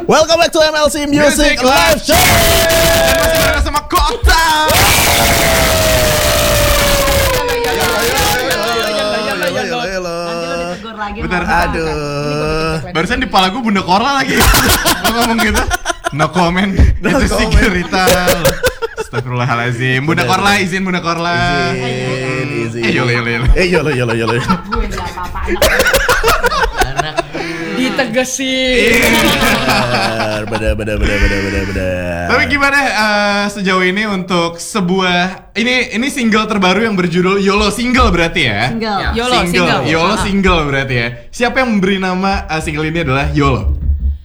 Welcome back to MLC Music Live Show. Masih bareng sama Kota. Bentar, aduh. Barusan di kepala gue Bunda Korla lagi. Lo ngomong gitu. No comment. Itu sih cerita. Astagfirullahaladzim. Bunda Korla, izin Bunda Korla. Izin. Yolo. Gue gak apa-apa. Ditegesin. Bener. Tapi gimana sejauh ini untuk sebuah ini single terbaru yang berjudul YOLO single berarti ya? Single. YOLO single berarti ya. Siapa yang memberi nama single ini adalah YOLO?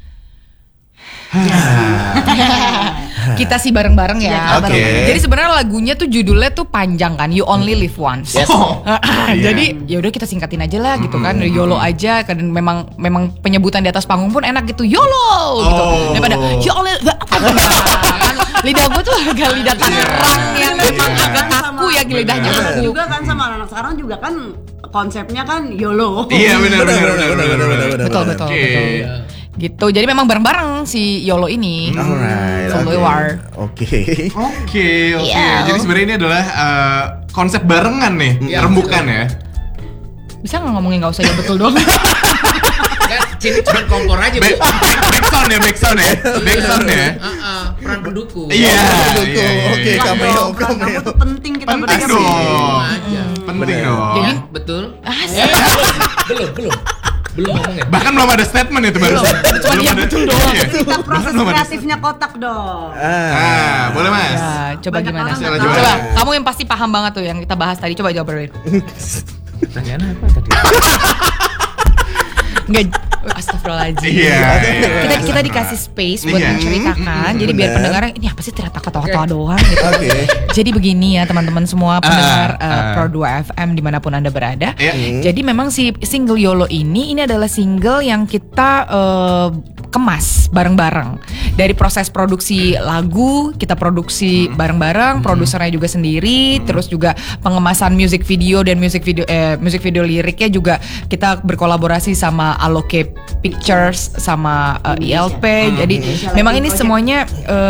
Kita sih bareng-bareng ya. Oke. Jadi sebenarnya lagunya tuh judulnya tuh panjang kan, You Only Live Once. Yes. Jadi ya udah kita singkatin aja lah gitu kan, YOLO aja. Kan memang penyebutan di atas panggung pun enak gitu, YOLO gitu. Daripada You Only lidah gue tuh agak lidah Tangerang yang memang agak kaku ya lidahnya kaku. Juga kan sama anak sekarang juga kan konsepnya kan YOLO. Iya benar. Betul. Gitu. Jadi memang bareng-bareng si YOLO ini. Alright. Oke. Iya. Jadi sebenarnya ini adalah konsep barengan nih, rembukan ya. Bisa nggak ngomongin nggak usah yang betul doang? Kan sini cuma kompor aja. Backsound ya. Peran pendukung. Iya. Oke, cameo. Kamu tuh penting kita Penting berdua. dong. Penting dong. Jadi Betul. asik. Belum ngomong ya. Bahkan belum ada statement itu baru. Cuma dia betul doang. Iya. Kita proses Belum ada kreatifnya Kotak dong. boleh Mas. Ya, coba Banyak gimana? orang nggak Coba, tahu. kamu yang pasti paham banget tuh yang kita bahas tadi. Coba jawabannya. Pertanyaan apa tadi? Enggak, astagfirullahaladzim. Iya. Kita dikasih space buat Iya. menceritakan. Jadi biar Bener. pendengarnya ini apa sih ternyata ketawa-ketawa doang gitu. Oke. Jadi begini ya teman-teman semua pendengar Pro 2 FM dimanapun Anda berada. Iya. Jadi memang si single YOLO ini adalah single yang kita kemas bareng-bareng. Dari proses produksi lagu kita produksi bareng-bareng, produsernya juga sendiri, terus juga pengemasan music video dan music video liriknya juga kita berkolaborasi sama Aloke Pictures sama ILP. Jadi memang ini semuanya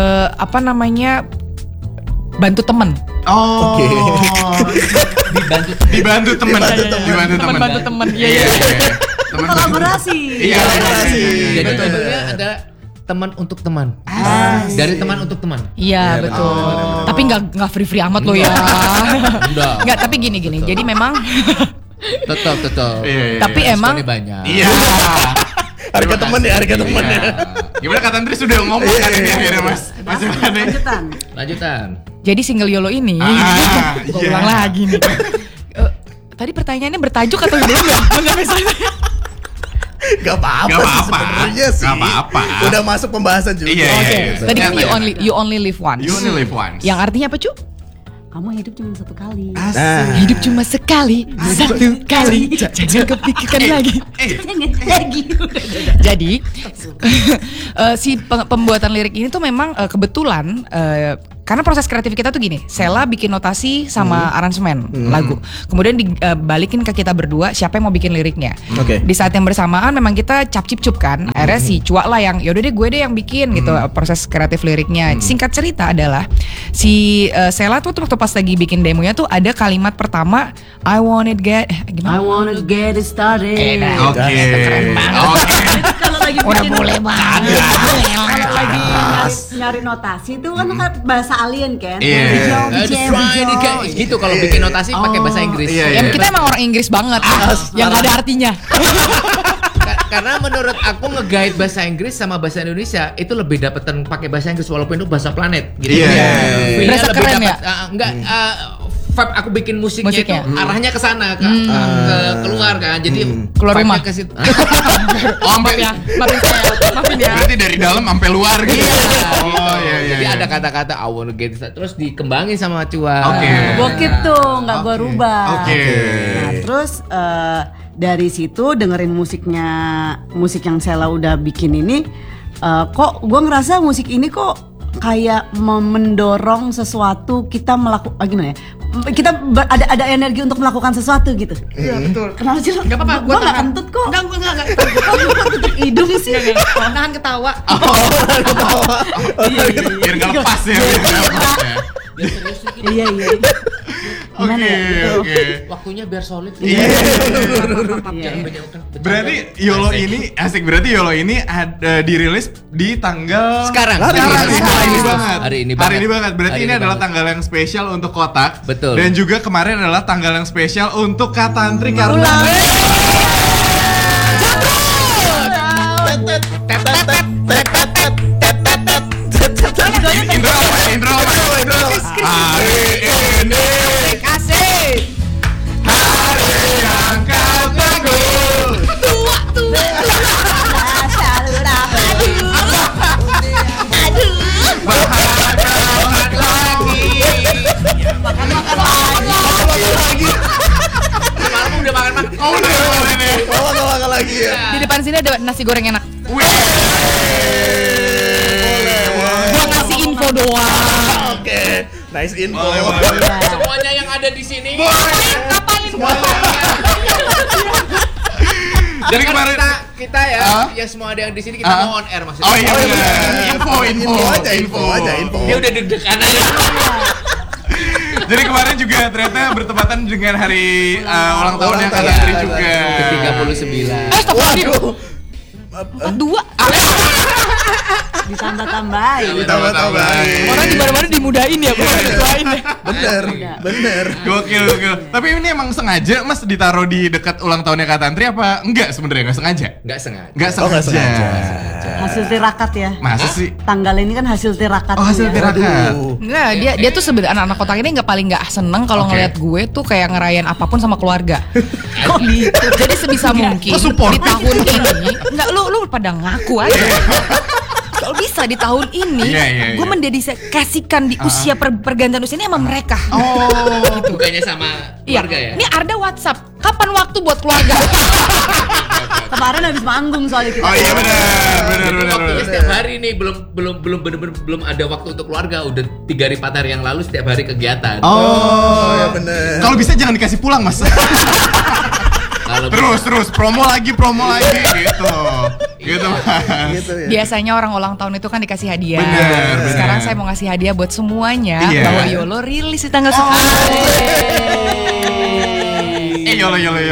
bantu temen. Oh. Oke. Dibantu teman. Bantu temen. Iya. Kolaborasi. Iya. Jadi judulnya ada teman untuk teman. Dari teman untuk teman. Iya betul. Tapi nggak free amat lo ya. Nggak, tapi gini. Jadi memang. Tetap. Iya. Tapi emang. Responnya banyak. Iya. Harga temen ya. Gimana Kak Tantri sudah ngomong kan ini akhirnya Mas? Lanjutan. Jadi single YOLO ini. Gue ulang lagi nih. Tadi pertanyaannya bertajuk atau belum ya? Gak apa-apa sih sebenarnya sih. Gak apa-apa. Udah masuk pembahasan juga. Iya. Oke. Tadi kan Iya. you only live once. You only live once. Yang artinya apa cu? Kamu hidup cuma satu kali. Hidup cuma sekali, satu kali, jangan kepikirkan lagi. Jangan lagi. Jadi si pembuatan lirik ini tuh memang kebetulan karena proses kreatif kita tuh gini, Sela bikin notasi sama aransemen lagu, kemudian dibalikin ke kita berdua siapa yang mau bikin liriknya. Oke. Di saat yang bersamaan memang kita cap-cip-cup kan, akhirnya si Cua lah yang yaudah deh gue deh yang bikin gitu proses kreatif liriknya. Singkat cerita adalah si Sela tuh waktu pas lagi bikin demonya tuh ada kalimat pertama I wanna get it started. Oke. Keren banget. Oke. Kalau lagi Udah bikin- boleh banget. Kalau lagi nyari notasi itu kan bahasa alien kan. Iya. Gitu kalau bikin notasi pakai bahasa Inggris. Iya, Ya, kita emang orang Inggris banget, yang gak ada artinya. Karena menurut aku nge-guide bahasa Inggris sama bahasa Indonesia itu lebih dapetan pakai bahasa Inggris walaupun itu bahasa planet gitu. Iya. Feel-nya Berasa lebih keren dapet, ya? vibe aku bikin musiknya itu Musiknya. arahnya ke sana ke keluar kan. Jadi Keluar vibe-nya rumah. ke situ. Sampai Maafin ya. berarti dari dalam sampai luar gitu. Gitu. Iya. Jadi ada kata-kata I wanna get it started, terus dikembangin sama Cua. Oke. Gua keep tuh, nggak gua rubah. Oke. Nah, terus dari situ dengerin musik yang Sela udah bikin ini, kok gua ngerasa musik ini kok kayak mendorong sesuatu kita melakukan gimana ya? Kita ada energi untuk melakukan sesuatu gitu. Iya betul. Kenapa sih lo? Gak apa-apa, Gua nggak kentut kok. Enggak. hidung sih. Nahan ketawa. Biar nggak lepas ya. Biar nggak lepas ya. Iya. Gimana Oke, ya? oke. Waktunya biar solid. Iya. Jangan banyak kan. Berarti YOLO ini asik. Berarti YOLO ini ada dirilis di tanggal Sekarang. Hari ini banget. Hari ini Hari ini banget. Berarti Hari ini ini adalah banget. tanggal yang spesial untuk Kotak. Betul. Dan juga kemarin adalah tanggal yang spesial untuk Katantri karena intro apa? Hari ini Kasih. hari yang kau tunggu. Malam udah makan. Oh, udah boleh nih. Kalau lagi ya. Di depan sini ada nasi goreng enak. Wih. Gua ngasih info doang. Oke, nice info. Boleh. Semuanya yang ada di sini. Jadi Kan kemarin kita ya, Ah? yang semua ada yang di sini kita Ah? mau on air maksudnya. Oh iya benar. Info. Info aja. Dia udah deg-degan aja. Jadi kemarin juga ternyata bertepatan dengan hari ulang tahunnya Katantri juga. Ke-39. Stop dulu. Dua. Ditambah-tambahin. Ditambah-tambahin. Orang di mana-mana dimudahin ya, bukan dituain ya. Bener. Gokil. Tapi ini emang sengaja Mas ditaruh di dekat ulang tahunnya Katantri apa enggak sebenarnya? Enggak sengaja? Enggak sengaja. Enggak Oh, nggak sengaja. Hasil tirakat ya. Masa sih? Tanggal ini kan hasil tirakat. Oh, hasil tirakat. Enggak, dia tuh sebenarnya anak-anak kotak ini nggak seneng kalau Oke. ngeliat gue tuh kayak ngerayain apapun sama keluarga. Kok gitu? Jadi sebisa mungkin Lo support. di tahun ini, enggak lu pada ngaku aja. Kalau bisa di tahun ini, Iya. gue mendedikasikan di usia pergantian usia ini sama mereka. Oh. Bukannya sama Iya, keluarga ya? ini Arda WhatsApp. Kapan waktu buat keluarga? Kemarin habis manggung soalnya kita. Oh iya benar. Jadi waktunya setiap hari nih belum ada waktu untuk keluarga. Udah 3 hari 4 hari yang lalu setiap hari kegiatan. Oh, ya bener. Kalau bisa jangan dikasih pulang, Mas. Kalau terus promo lagi gitu. Gitu, Mas. Gitu ya. Biasanya orang ulang tahun itu kan dikasih hadiah. Benar. Sekarang saya mau ngasih hadiah buat semuanya Iya. bahwa YOLO rilis di tanggal sekarang. YOLO.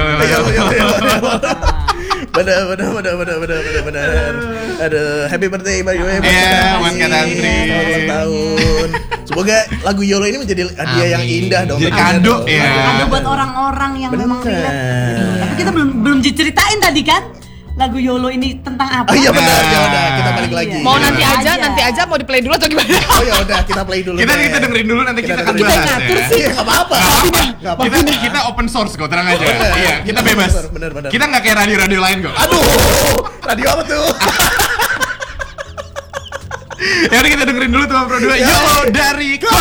Bener. Aduh, happy birthday by the way. Iya, buat Katantri. Selamat ulang tahun. Semoga lagu YOLO ini menjadi hadiah yang Amin. indah dong. Jadi tentunya kado dong. ya. Ada buat orang-orang yang memang Bener. relate. Tapi kita belum diceritain tadi kan lagu YOLO ini tentang apa? Oh iya benar, Nah. ya udah kita balik lagi. Mau Iya. nanti aja mau di play dulu atau gimana? Oh ya udah kita play dulu. Kita deh. dengerin dulu nanti kita akan dengerin. bahas ngatur ya. Iya enggak apa-apa. Enggak apa-apa. Kita open source kok, tenang aja. Bener. Iya, kita bebas. Bener. Kita nggak kayak radio-radio lain kok. Aduh, radio apa tuh? Ya udah kita dengerin dulu tuh Pro 2 YOLO dari